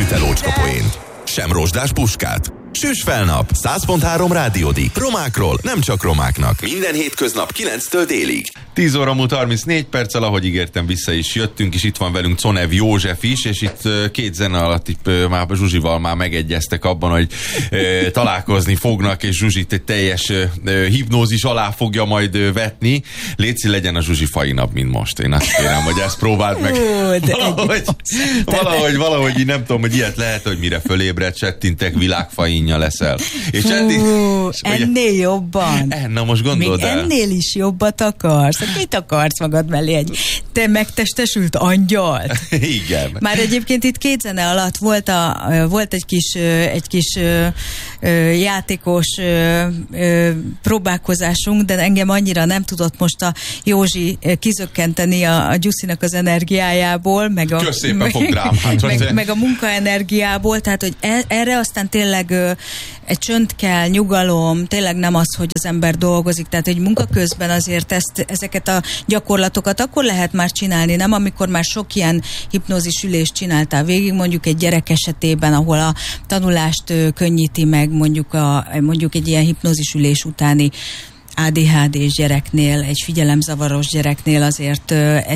süt el ócskapoént, sem rozsdás puskát. Süss fel nap, 100.3 Rádiódik. Romákról, nem csak romáknak. Minden hétköznap 9-től délig. 10 óra múlt 34 perccel, ahogy ígértem, vissza is jöttünk, és itt van velünk Conev József is, és itt két zene alatt itt már Zsuzsival már megegyeztek abban, hogy találkozni fognak, és Zsuzsit egy teljes hipnózis alá fogja majd vetni. Léci, legyen a Zsuzsi fai nap, mint most. Én azt kérem, hogy ezt próbáld meg. Valahogy így nem tudom, hogy ilyet lehet, hogy mire fölébred, csettintek, világfainja leszel. És ennél jobban. Na most gondold el. Ennél is jobbat akarsz. Mit akarsz magad mellé? Te megtestesült angyalt? Igen. Már egyébként itt két zene alatt volt egy kis játékos próbálkozásunk, de engem annyira nem tudott most a Józsi kizökkenteni a Gyuszinak az energiájából, meg a munkaenergiából, tehát, hogy erre aztán tényleg egy csönd kell, nyugalom, tényleg nem az, hogy az ember dolgozik, tehát hogy munka közben azért ezeket a gyakorlatokat akkor lehet már csinálni, nem amikor már sok ilyen hipnózis ülést csináltál végig, mondjuk egy gyerek esetében, ahol a tanulást könnyíti meg, mondjuk egy ilyen hipnózis ülés utáni ADHD-s gyereknél, egy figyelemzavaros gyereknél azért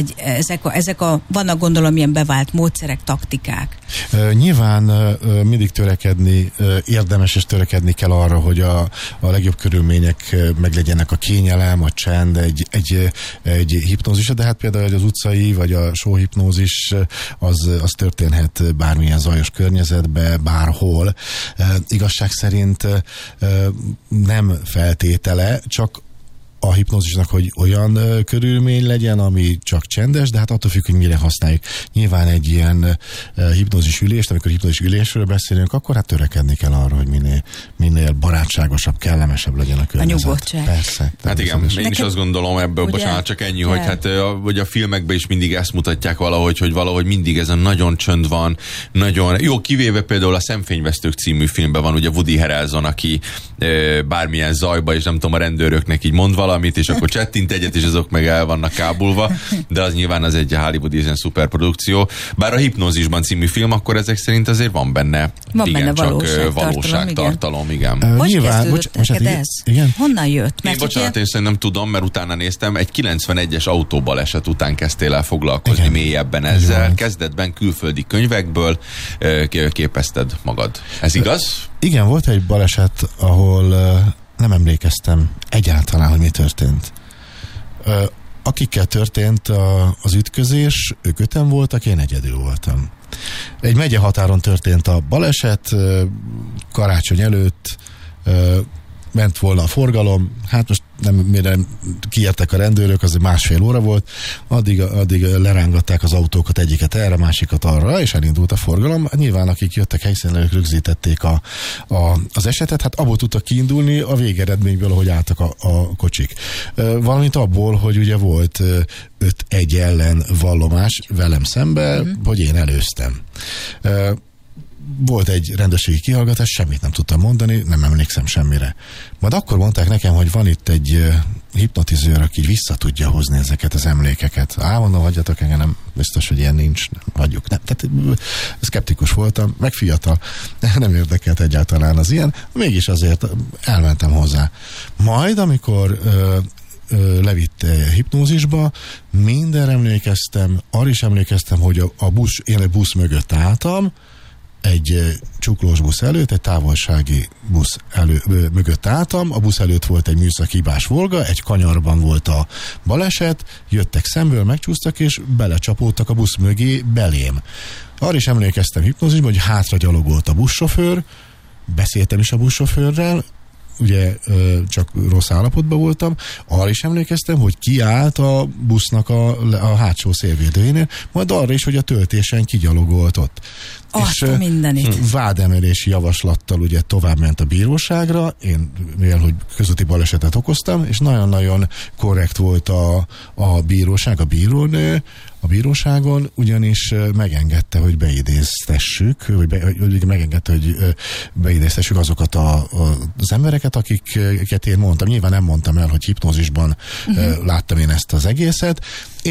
vannak gondolom ilyen bevált módszerek, taktikák. Nyilván mindig érdemes és törekedni kell arra, hogy a legjobb körülmények meglegyenek, a kényelem, a csend, egy hipnózis, de hát például az utcai vagy a showhipnózis az történhet bármilyen zajos környezetbe, bárhol. Igazság szerint nem feltétele, csak a hipnózisnak, hogy olyan körülmény legyen, ami csak csendes, de hát attól függ, hogy mire használjuk. Nyilván egy ilyen hipnózis ülést, amikor hipnózis ülésről beszélünk, akkor hát törekedni kell arra, hogy minél barátságosabb, kellemesebb legyen a környezet. A nyugodtság. Persze. Hát igen, én is azt gondolom ebből, bocsánat, csak ennyi, hogy hát hogy a filmekben is mindig ezt mutatják hogy valahogy mindig ez a nagyon csönd van, nagyon jó, kivéve például a Szemfényvesztők című filmben van ugye Woody Harrelson, aki bármilyen zajba, és nem tudom, a rendőröknek így mond valamit, és akkor csettint egyet, és azok meg el vannak kábulva, de az nyilván az egy hollywoodi ilyen szuperprodukció. Bár a Hipnózisban című film, akkor ezek szerint azért van benne valóságtartalom, igen. Hogy kezdődött neked ez? Igen? Honnan jött? Én szerintem tudom, mert utána néztem, egy 91-es autóbaleset után kezdtél el foglalkozni mélyebben ezzel. Igen. Kezdetben külföldi könyvekből képezted magad. Ez igaz? Igen, volt egy baleset, ahol nem emlékeztem egyáltalán, hogy mi történt. Akikkel történt az ütközés, ők 5-en voltak, én egyedül voltam. Egy megyehatáron történt a baleset, karácsony előtt ment volna a forgalom, hát most mire kiértek a rendőrök, az 1,5 óra volt, addig lerángatták az autókat, egyiket erre, másikat arra, és elindult a forgalom. Nyilván akik jöttek helyszínre, rögzítették az esetet, hát abból tudtak kiindulni a végeredményből, ahogy álltak a kocsik. Valamint abból, hogy ugye volt 5-1 ellen vallomás velem szemben, hogy én előztem. Volt egy rendőrségi kihallgatás, semmit nem tudtam mondani, nem emlékszem semmire. Majd akkor mondták nekem, hogy van itt egy hipnotizőr, aki vissza tudja hozni ezeket az emlékeket. Mondom, hagyjatok engem, nem biztos, hogy ilyen nincs, hagyjuk. Nem. Tehát szkeptikus voltam, meg fiatal, nem érdekelt egyáltalán az ilyen, mégis azért elmentem hozzá. Majd, amikor levitt hipnózisba, mindenre emlékeztem, arra is emlékeztem, hogy én egy busz mögött álltam, egy csuklós busz előtt, egy távolsági busz mögött álltam, a busz előtt volt egy műszaki hibás Volga, egy kanyarban volt a baleset, jöttek szemből, megcsúsztak, és belecsapódtak a busz mögé belém. Arra is emlékeztem hipnózisban, hogy hátra gyalogolt a buszsofőr, beszéltem is a buszsofőrrel, ugye csak rossz állapotban voltam, arra is emlékeztem, hogy kiállt a busznak a hátsó szélvédőjénél, majd arra is, hogy a töltésen kigyalogolt ott. És vádemelési javaslattal ugye tovább ment a bíróságra, én mivel, hogy közúti balesetet okoztam, és nagyon-nagyon korrekt volt a bíróság, a bírónő, a bíróságon, ugyanis megengedte, hogy beidéztessük, vagy megengedte, hogy beidéztessük azokat az embereket, akiket én mondtam. Nyilván nem mondtam el, hogy hipnózisban láttam én ezt az egészet,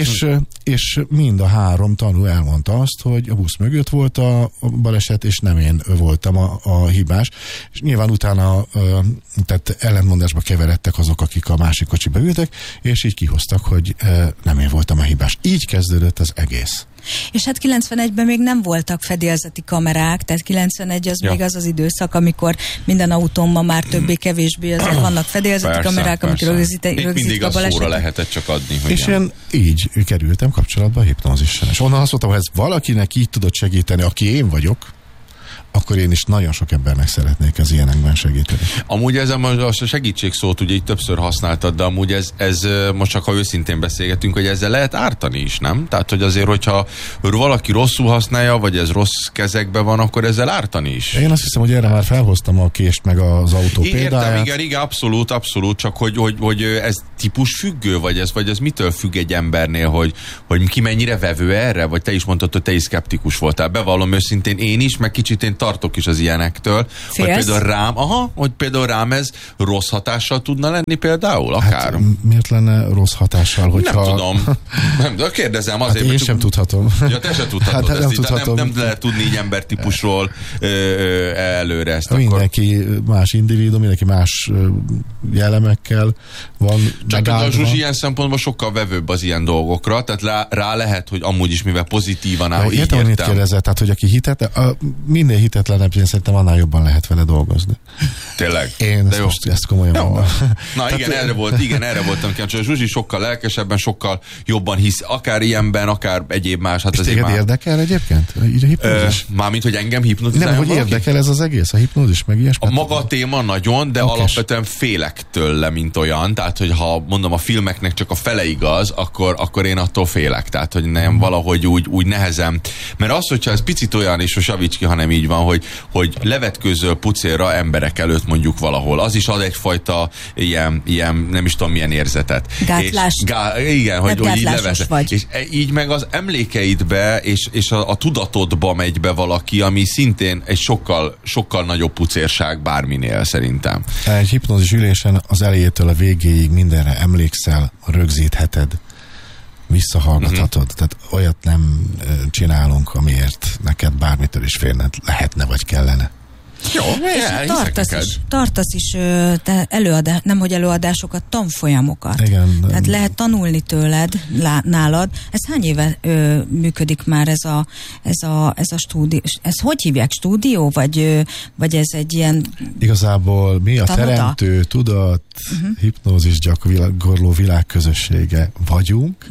és mind a 3 tanú elmondta azt, hogy a busz mögött volt a baleset, és nem én voltam a hibás. És nyilván utána tehát ellentmondásba keveredtek azok, akik a másik kocsiba ültek, és így kihoztak, hogy nem én voltam a hibás. Így kezdődött az egész. És hát 91-ben még nem voltak fedélzeti kamerák, tehát 91 az még az időszak, amikor minden autómban már többé-kevésbé azért vannak fedélzeti kamerák, amik rögzítik mindig a szóra lehetett csak adni. És én így kerültem kapcsolatba a hipnózissal. És onnan azt mondtam, hogy ez valakinek így tudott segíteni, aki én vagyok, akkor én is nagyon sok embernek szeretnék az ilyenekben segíteni. Amúgy ez a segítségszót ugye így többször használtad, de amúgy ez most csak ha őszintén beszélgetünk, hogy ezzel lehet ártani is, nem? Tehát, hogy azért, hogyha valaki rosszul használja, vagy ez rossz kezekben van, akkor ezzel ártani is. Én azt hiszem, hogy erre már felhoztam a kést, meg az autó példáját. Értem, igen, abszolút, csak hogy ez típus függő, vagy ez mitől függ egy embernél, hogy ki mennyire vevő erre, vagy te is mondtad, hogy te is szkeptikus voltál. Bevallom őszintén én is, meg kicsit én tartok is az ilyenektől. Hogy például rám ez rossz hatással tudna lenni például, akár. Hát, miért lenne rossz hatással, hogyha... Nem tudom. De kérdezem azért. Hát én sem tudhatom. Ja, te sem tudhatod. Hát, nem lehet tudni így embertípusról előre ezt. Mindenki más individuum, mindenki más jellemekkel van. Csak a Zsuzsi ilyen szempontból sokkal vevőbb az ilyen dolgokra, tehát rá lehet, hogy amúgy is mivel pozitívan áll, így értem. Mit kérdezett, tehát hogy aki minél hitetlenebb, én szerintem annál jobban lehet vele dolgozni. Tényleg? Én ezt komolyan mondom. Na igen, erre voltam kíváncsi. A Zsuzsi sokkal lelkesebben, sokkal jobban hisz, akár ilyenben, akár egyéb más. Hát és téged érdekel egyébként? Így a hipnózis? Mármint, hogy engem hipnotizáljon. Nem, hogy érdekel ez az egész, a hipnózis, meg ilyesmi. A maga téma nagyon, de alapvetően félek tőle, mint olyan. Tehát, hogy ha mondom, a filmeknek csak a fele igaz, akkor én attól félek. Tehát, hogy nem valahogy úgy nehezen. Mert az, hogyha ez picit olyan, és most javíts ki, hanem így van, hogy levetkőzöl pucérra emberek előtt mondjuk valahol. Az is ad egyfajta ilyen nem is tudom milyen érzetet. Gátlást. Igen, hogy így levezet. És így meg az emlékeidbe és a tudatodba megy be valaki, ami szintén egy sokkal nagyobb pucérság bárminél szerintem. Egy hipnózis ülésen az elejétől a végéig mindenre emlékszel, rögzítheted, visszahallgathatod. Tehát olyat nem csinálunk, amiért neked bármitől is félned lehetne, vagy kellene. Jó, tartasz is nemhogy előadásokat, tanfolyamokat. Igen. Tehát lehet tanulni tőled, nálad. Ez hány éve működik már ez a stúdió? Ez hogy hívják? Stúdió? Vagy ez egy ilyen... Igazából mi a teremtő, tudat, hipnózis gyakorló világközössége vagyunk.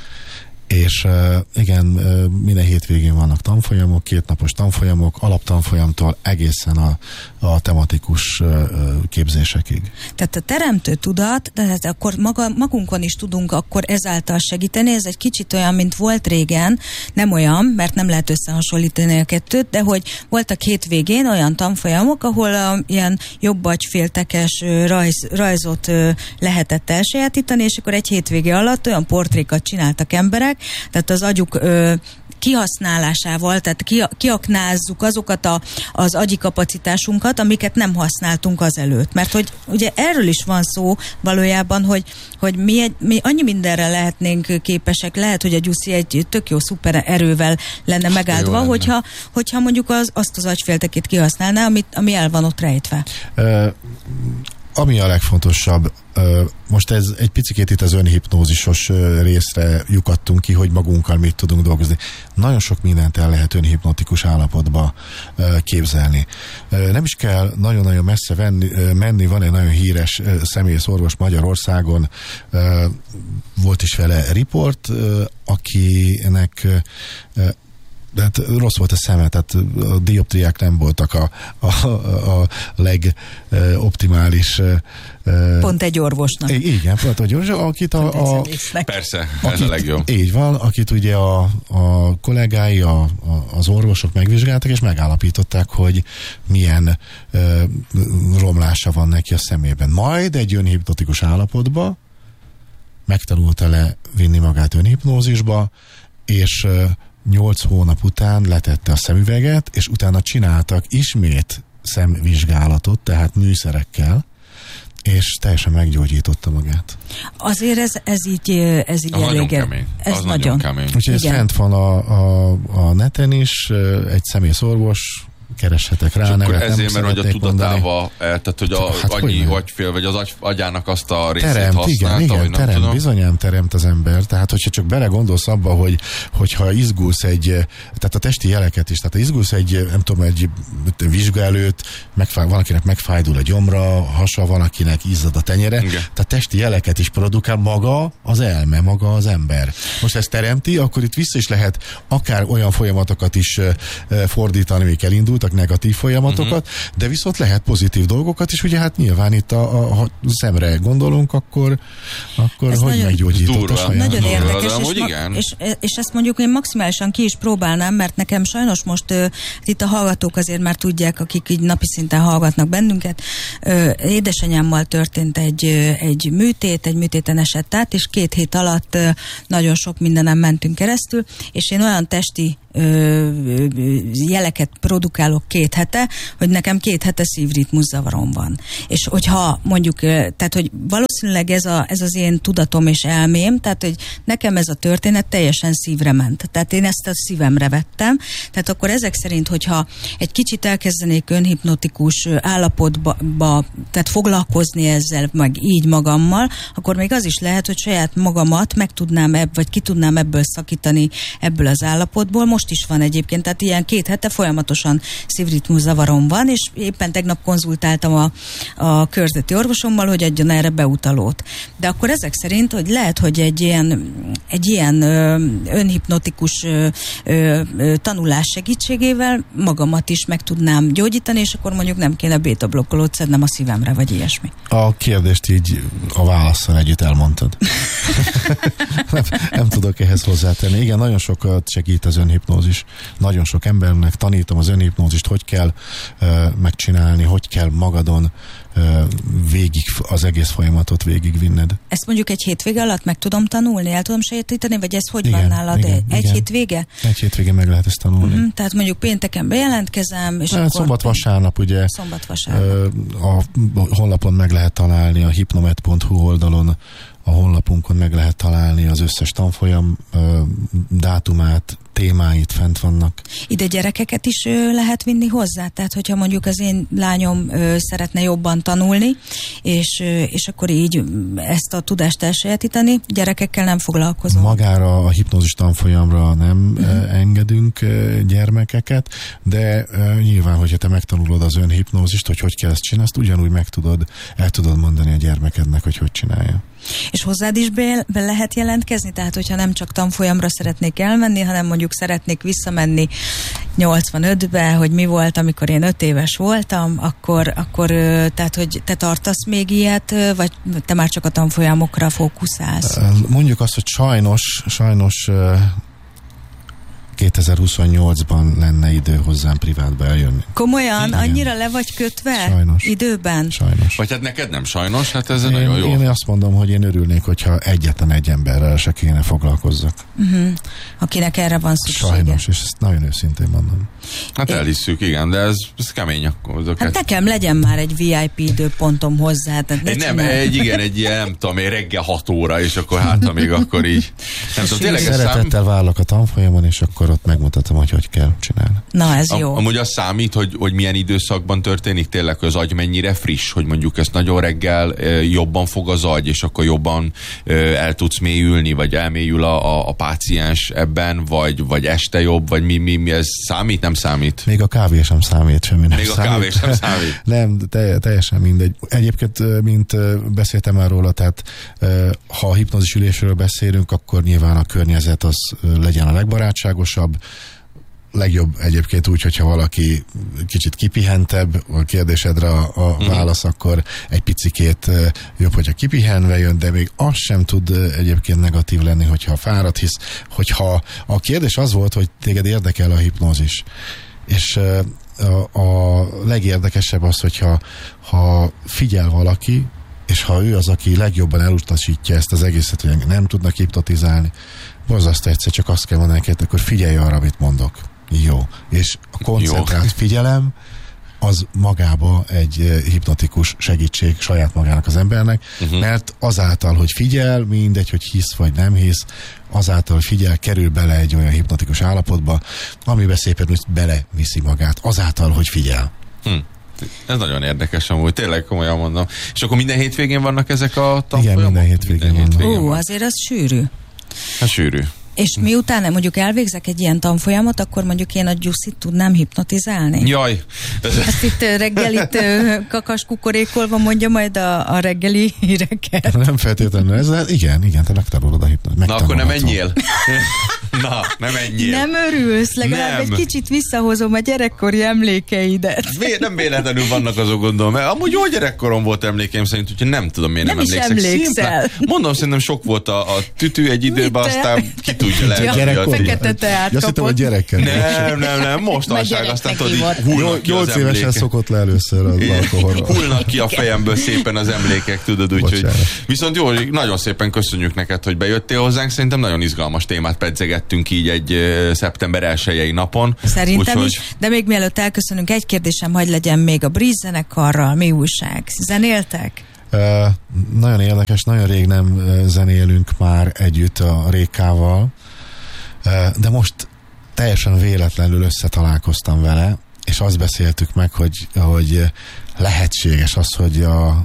És igen, minden hétvégén vannak tanfolyamok, 2 napos tanfolyamok, alaptanfolyamtól egészen a tematikus képzésekig. Tehát a teremtő tudat, tehát akkor magunkon is tudunk akkor ezáltal segíteni. Ez egy kicsit olyan, mint volt régen, nem olyan, mert nem lehet összehasonlítani a kettőt, de hogy voltak hétvégén olyan tanfolyamok, ahol ilyen jobbagyféltekes rajzot lehetett elsajátítani, és akkor egy hétvége alatt olyan portrékat csináltak emberek, tehát az agyuk kihasználásával, tehát kiaknázzuk azokat az agyi kapacitásunkat, amiket nem használtunk azelőtt. Mert hogy ugye erről is van szó valójában, hogy mi annyi mindenre lehetnénk képesek, lehet, hogy a Gyuszi egy tök jó szuper erővel lenne megáldva, hogyha mondjuk azt az agyféltekét kihasználná, ami el van ott rejtve. Ami a legfontosabb, most ez egy picikét itt az önhipnózisos részre lyukadtunk ki, hogy magunkkal mit tudunk dolgozni. Nagyon sok mindent el lehet önhipnotikus állapotba képzelni. Nem is kell nagyon-nagyon messze menni, van egy nagyon híres személyszorvos Magyarországon, volt is vele riport, akinek hát rossz volt a szeme, tehát a dioptriák nem voltak a legoptimális. Pont egy orvosnak. Igen, pont egy orvos, akit persze, ez a legjobb. Így van, akit ugye a kollégái, az orvosok megvizsgáltak, és megállapították, hogy milyen romlása van neki a szemében. Majd egy önhipnotikus állapotba megtanulta levinni magát önhipnózisba, és 8 hónap után letette a szemüveget, és utána csináltak ismét szemvizsgálatot, tehát műszerekkel, és teljesen meggyógyította magát. Azért ez így elég kemény. Ez nagyon kemény. Úgyhogy ez fent van a neten is, egy személyszorvos, kereshetek rá, nevet ezért, mert hogy a tudatába, tehát hogy az agyi agyfél, vagy az agyának azt a részét teremt, használta, igen, vagy nem teremt, tudom. Bizonyám teremt az ember, tehát hogyha csak belegondolsz abba, hogyha izgulsz tehát a testi jeleket is, tehát izgulsz egy vizsga előtt, valakinek megfájdul a gyomra, a hasa, valakinek izzad a tenyere, igen. Tehát testi jeleket is produkál maga az elme, maga az ember. Most ezt teremti, akkor itt vissza is lehet akár olyan folyamatokat is fordítani, amik elindultak, negatív folyamatokat, de viszont lehet pozitív dolgokat, és ugye hát nyilván itt ha szemre gondolunk, akkor hogy meggyógyított a saját. Nagyon érdekes, és ezt mondjuk én maximálisan ki is próbálnám, mert nekem sajnos most itt a hallgatók azért már tudják, akik így napi szinten hallgatnak bennünket, édesanyámmal történt egy műtéten esett át, és 2 hét alatt nagyon sok mindenem mentünk keresztül, és én olyan testi jeleket produkálok 2 hete, hogy nekem 2 hete szívritmuszavarom van. És hogyha mondjuk, tehát hogy valószínűleg ez az én tudatom és elmém, tehát hogy nekem ez a történet teljesen szívre ment. Tehát én ezt a szívemre vettem. Tehát akkor ezek szerint, hogyha egy kicsit elkezdenék önhipnotikus állapotba, tehát foglalkozni ezzel, meg így magammal, akkor még az is lehet, hogy saját magamat meg tudnám vagy ki tudnám ebből szakítani ebből az állapotból. Most is van egyébként, tehát ilyen 2 hete folyamatosan szívritmuszavarom van, és éppen tegnap konzultáltam a körzeti orvosommal, hogy adjon erre beutalót. De akkor ezek szerint, hogy lehet, hogy egy ilyen önhipnotikus tanulás segítségével magamat is meg tudnám gyógyítani, és akkor mondjuk nem kéne béta-blokkolót szednem a szívemre, vagy ilyesmi. A kérdést így a válasszal együtt elmondtad. nem tudok ehhez hozzátenni. Igen, nagyon sokat segít az önhipnózis. Nagyon sok embernek tanítom az önhipnózist, hogy kell megcsinálni, hogy kell magadon végig az egész folyamatot végigvinned. Ezt mondjuk egy hétvége alatt meg tudom tanulni, el tudom sajátítani, vagy ez hogy van nálad? Egy hétvége? Egy hétvége meg lehet ezt tanulni. Tehát mondjuk pénteken bejelentkezem, és akkor... Szombat-vasárnap, ugye a honlapon meg lehet találni, a hypnomed.hu oldalon, a honlapunkon meg lehet találni az összes tanfolyam dátumát, témáit fent vannak. Ide gyerekeket is lehet vinni hozzá? Tehát, hogyha mondjuk az én lányom szeretne jobban tanulni, és akkor így ezt a tudást elsajátítani, gyerekekkel nem foglalkozom. Magára a hipnózis tanfolyamra nem engedünk gyermekeket, de nyilván, hogyha te megtanulod az önhipnózist, hogy kell ezt csinálni, azt ugyanúgy el tudod mondani a gyermekednek, hogy csinálja. És hozzád is be lehet jelentkezni? Tehát, hogyha nem csak tanfolyamra szeretnék elmenni, hanem mondjuk szeretnék visszamenni 85-be, hogy mi volt, amikor én 5 éves voltam, akkor tehát, hogy te tartasz még ilyet, vagy te már csak a tanfolyamokra fókuszálsz? Mondjuk azt, hogy sajnos 2028-ban lenne idő hozzám privátba eljönni. Komolyan? Igen. Annyira le vagy kötve? Sajnos. Időben? Sajnos. Vagy hát neked nem sajnos? Hát ez nagyon jó. Én azt mondom, hogy én örülnék, hogyha egyetlen egy emberrel se kéne foglalkozzak. Akinek erre van szüksége. Sajnos, és ezt nagyon őszintén mondom. Hát elhisszük, igen, de ez kemény akkor. Hát nekem legyen már egy VIP időpontom hozzá. Egy ilyen, nem tudom, reggel 6 óra, és akkor hát még akkor így. Nem tudom, tényleg szeretettel várlak a tanfolyamon, és akkor ott megmutatom, hogy kell csinálni. Na, ez jó. Amúgy az számít, hogy milyen időszakban történik tényleg, hogy az agy mennyire friss, hogy mondjuk ezt nagyon reggel jobban fog az agy, és akkor jobban el tudsz mélyülni, vagy elmélyül a páciens ebben, vagy este jobb, vagy mi ez számít, nem számít? Még a kávé sem számít, semmi nem Még számít. A kávé sem számít? Nem, teljesen mindegy. Egyébként, mint beszéltem már róla, tehát ha a hipnózis ülésről beszélünk, akkor nyilván a környezet az legyen a legbarátságosabb, legjobb egyébként úgy, hogyha valaki kicsit kipihentebb, a kérdésedre a válasz, akkor egy picikét jobb, hogyha kipihenve jön, de még az sem tud egyébként negatív lenni, hogyha fáradt, hisz hogyha a kérdés az volt, hogy téged érdekel a hipnózis. És a legérdekesebb az, hogyha figyel valaki, és ha ő az, aki legjobban elutasítja ezt az egészet, hogy nem tudnak hipnotizálni, borzasztó egyszer csak azt kell mondani, akkor figyelj arra, amit mondok. Jó. És a koncentrált figyelem az magába egy hipnotikus segítség saját magának az embernek, mert azáltal, hogy figyel, mindegy, hogy hisz vagy nem hisz, azáltal, hogy figyel, kerül bele egy olyan hipnotikus állapotba, amiben szépen úgy beleviszi magát, azáltal, hogy figyel. Ez nagyon érdekes amúgy, tényleg komolyan mondom. És akkor minden hétvégén vannak ezek a tanfolyamok? Igen, minden hétvégén vannak. Azért az sűrű. Hát sűrű. És miután mondjuk elvégzek egy ilyen tanfolyamot, akkor mondjuk én a Gyuszit tudnám hipnotizálni? Jaj! Azt itt reggelit kakas kukorékolva mondja majd a reggeli híreket. Nem feltétlenül ez, de igen, te megtanulod a hipnotizálni. Na akkor nem menjél. Na, nem menjél. Nem örülsz, legalább egy kicsit visszahozom a gyerekkori emlékeidet. Miért nem véletlenül vannak azok, gondolom, mert amúgy jó gyerekkorom volt emlékeim szerint, úgyhogy nem tudom, miért nem emlékszel. Mondom, szerintem sok volt a tütű egy időben, aztán ki tudja lehet. Fekete teát kapott. Azt hittem, hogy gyerekkel. Nem, mostanság, aztán tudod, így hullnak ki 8 évesen szokott le először az alkoholra. Hullnak ki a fejemből szépen az emlékek, tudod, úgyhogy. Viszont jó, nagyon szépen köszönjük neked, hogy bejöttél hozzánk, szerintem nagyon izgalmas témát pedzegettünk így egy szeptember 1-i napon. Szerintem is, de még mielőtt elköszönünk, egy kérdésem, hogy legyen még a Breeze zenekarral, mi újság? Zenéltek? Nagyon érdekes, nagyon rég nem zenélünk már együtt a Rékával, de most teljesen véletlenül összetalálkoztam vele, és azt beszéltük meg, hogy lehetséges az, hogy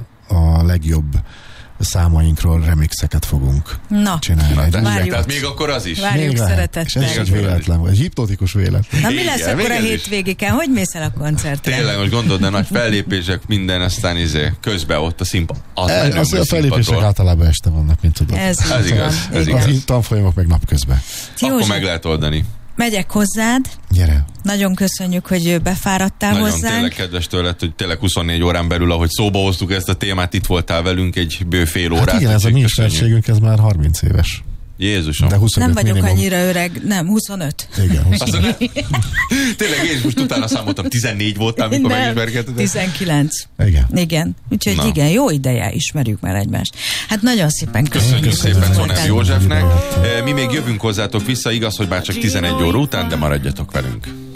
a legjobb számainkról remixeket fogunk csinálni. Tehát még akkor az is. Várjuk szeretettel. És ez egy véletlen, egy hipnotikus véletlen. Na mi lesz akkor a hétvégéken? Hogy mész el a koncertre? Tényleg, most gondolod, de nagy fellépések, minden, aztán közben ott a színpad. A fellépések általában este vannak, mint tudod. Ez igaz. A tanfolyamok meg napközben. Akkor meg lehet oldani. Megyek hozzád. Gyere. Nagyon köszönjük, hogy befáradtál nagyon hozzánk. Tényleg kedves tőled, hogy tényleg 24 órán belül, ahogy szóba hoztuk ezt a témát, itt voltál velünk egy bő fél órát. Hát igen, ez a mi ismertségünk, ez már 30 éves. Jézusom. De nem vagyok minimum. Annyira öreg, nem, 25. Igen, 25. Tényleg én is most utána számoltam, 14 voltál, amikor megismerkedted. 19. Igen. Úgyhogy igen, jó ideje ismerjük már egymást. Hát nagyon szépen köszönjük szépen Zoner Józsefnek. Mi még jövünk hozzátok vissza, igaz, hogy már csak 11 óra után, de maradjatok velünk.